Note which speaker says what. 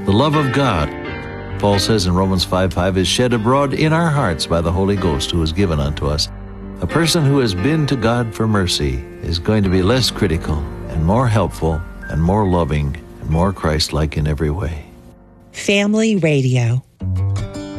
Speaker 1: The love of God, Paul says in Romans 5:5, is shed abroad in our hearts by the Holy Ghost who is given unto us. A person who has been to God for mercy is going to be less critical and more helpful and more loving and more Christ-like in every way.
Speaker 2: Family Radio.